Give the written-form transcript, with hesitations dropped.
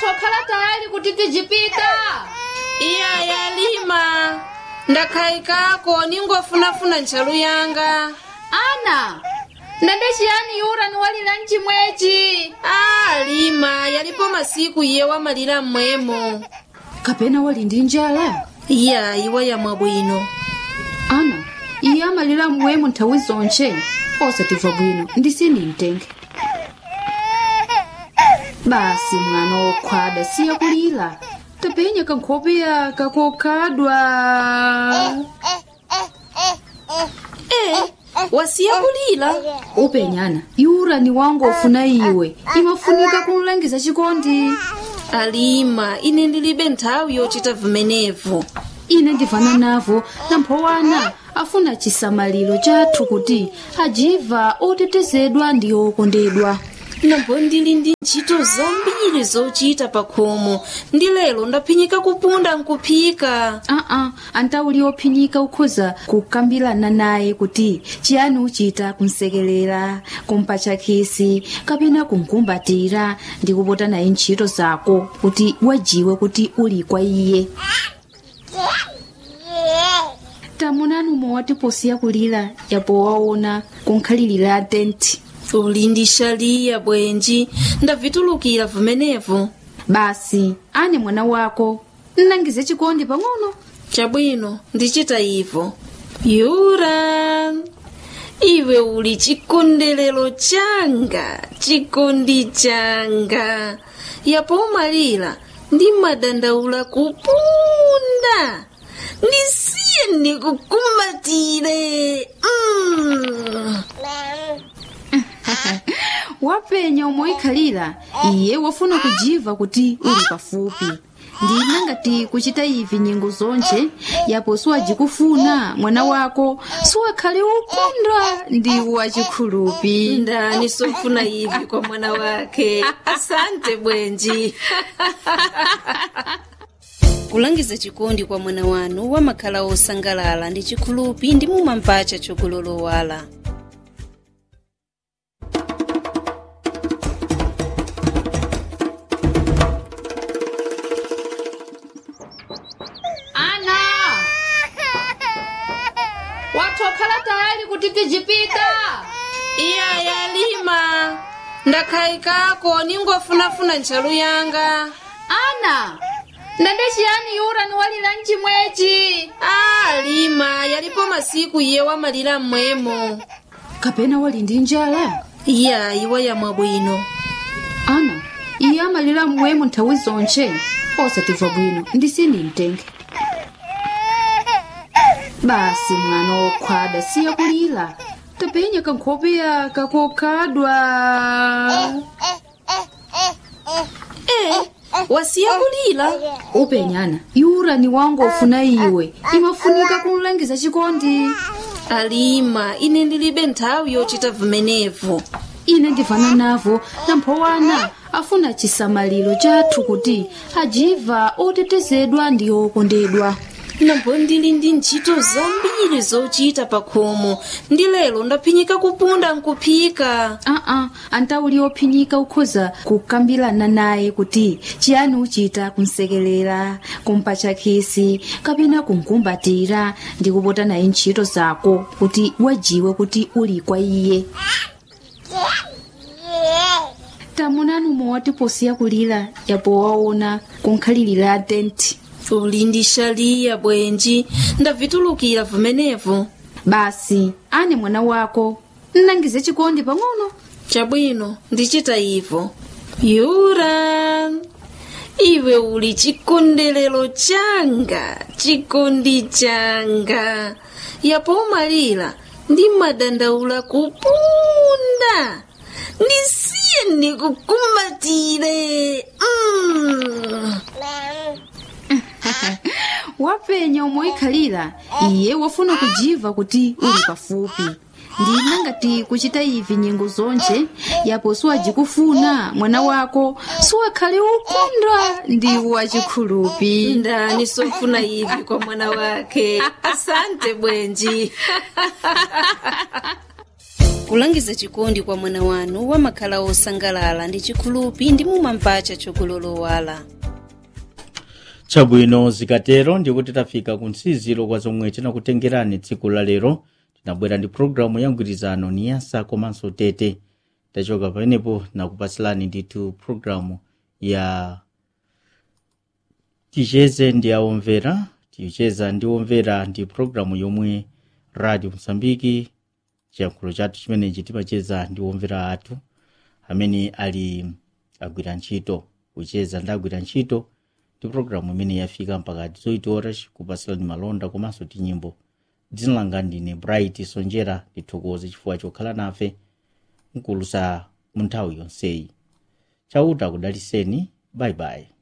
watokhala tayari kuti tijipita? Iya yalima ndakhaikako ningofunafuna ntchalu yanga. Ana, ndende chiyani yura niwalira mchimwechi? Lima yalipo masiku iye wamalira mmwemo. Kapena wali ndi njala? Iya iwa yamwa bwino. Ana, iye amalira mmwemo nthawi zonche osatimva bwino ndisini mtenge. Basi mwana wokhwada siya kulira tapenya kankhopeya kakokhadwa. Wasiya kulira? Upenyana yura ni wangu ofuna iwe imafunika kumlangiza chikondi. Alima ine ndilibe nthawi yochita vimenevu. Ine ndivana navo namphowana afuna chisamaliro chathu kuti ajiva otetezedwa ndi okondedwa. Nambo ndili ndi ntchito zambiri zochita pakhomo ndi lero ndaphinyika kupunda nkuphika. Antauli ophinyika ukhoza kukambirana naye kuti chiyani uchita kumsekelera kumpatcha khisi kapena kumkumbatira ndi kupota naye ntchito zako kuti wajiwe kuti uli kwa iye. Tamunani umowati posiya kulira yapo waona kunkhalirira tenti. Uli ndi shaliya bwenji ndavitulukira vimenevu. Basi ane mwana wako nnangize chikondi pang'ono. Chabwino ndichita ivo. Yura, iwe uli chikondelero changa, chikondi changa. Yapo umalira ndi madandaula kupunda. Ndisiye ndikukumbatire. Wapenya umoikhalira iye wafuna kujiva kuti uli pafupi. Ndina ngati kuchita ivi nyengo zonche yapo siwajikufuna mwana wako siwakhale ukondwa ndi wachikhulupi. Ndani sofuna ivi kwa mwana wake. Asante bwenji. Kulangiza chikondi kwa mwana wanu wamakhala osangalala ndi chikhulupi ndi mumamvacha chokulolowala. Ana, watokhala tayari kuti tijipita? Iya yalima ndakhaikako ningofunafuna ntchalu yanga. Ana, ndende chiyani yura niwalira mchimwechi? Lima yalipo masiku iye wamalira mmwemo. Kapena wali ndi njala? Iya iwa yamwa bwino. Ana, iye amalira mmwemo nthawi zonche osatimva bwino ndisini mtenge. Basi mwana wokhwada siya kulira tapenya kankhopeya kakokhadwa. Wasiya kulira? Upenyana yura ni wangu ofuna iwe imafunika kumlangiza chikondi. Alima ine ndilibe nthawi yochita vimenevu. Ine ndivana navo namphowana afuna chisamaliro chathu kuti ajiva otetezedwa ndi okondedwa. Nambo ndili ndi ntchito zambiri zochita pakhomo ndi lero ndaphinyika kupunda nkuphika. Antauli ophinyika ukhoza kukambirana naye kuti chiyani uchita kumsekelera kumpatcha khisi kapena kumkumbatira ndi kupota naye ntchito zako kuti wajiwe kuti uli kwa iye. Tamunani umowati posiya kulira yapo waona kunkhalirira tenti. Uli ndi shaliya bwenji ndavitulukira vimenevu. Basi ane mwana wako nnangize chikondi pang'ono. Chabwino ndichita ivo. Yura, iwe uli chikondelero changa, chikondi changa. Yapo umalira ndi madandaula kupunda. Ndisiye ndikukumbatire. Wapenya umoikhalira iye wafuna kujiva kuti uli pafupi. Ndina ngati kuchita ivi nyengo zonche yapo siwajikufuna mwana wako siwakhale ukondwa ndi wachikhulupi. Ndani sofuna ivi kwa mwana wake. Asante bwenji. kulangiza chikondi kwa mwana wanu wamakhala osangalala ndi chikhulupi ndi mumamvacha chokulolowala. Chabwino zikatero ndikuti tafika kunsiziro kwa zomwe tinakutengerani tsiku la lero. Tinabwera ndi programu ya mgwirizano niyasa komanso tete. Tachoka pamenepo nakupasilani nditu programu ya ticheze ndi aomvera. Ticheza ndi omvera ndi programu yomwe Radio Msambiki chiyankhulo chathu chimenechi timacheza ndi omvera athu amene ali agwira ntchito. Kucheza ndi agwira ntchito ndi programu imene yafika mpaka 18 horas kupasilani malonda komanso tinyimbo. Dzina langa ndine Bright Sonjera, ndithokoze chifukwa chokhala nafe mkulusa mu nthawi yonseyi. Chauta kudaliseni. Bye bye.